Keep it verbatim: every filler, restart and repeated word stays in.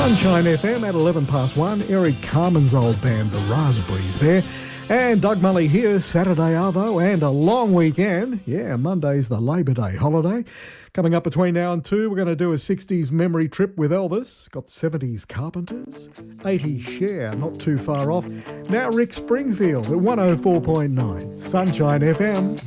Sunshine F M at eleven past one. Eric Carmen's old band, The Raspberries there. And Doug Mully here, Saturday Arvo, and a long weekend. Yeah, Monday's the Labor Day holiday. Coming up between now and two, we're going to do a sixties memory trip with Elvis. Got seventies Carpenters, eighties Cher, not too far off. Now Rick Springfield at one oh four point nine. Sunshine F M.